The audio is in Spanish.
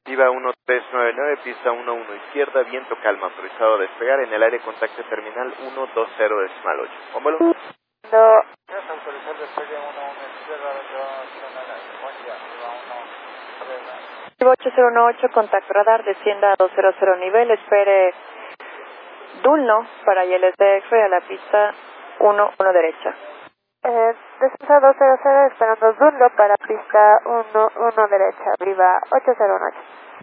Viva 1399, pista 11 izquierda, viento calma, autorizado a despegar en el área contacto terminal 120.8. Póngalo. No. Es autorizar despegue 11 izquierda, 22 buen día, viva 1. 8018, contacto radar, descienda a 200 nivel, espere Dulno para ILS de X-Ray a la pista 1 derecha. Descensa 200, esperando Dulno para pista 1 derecha, viva 808.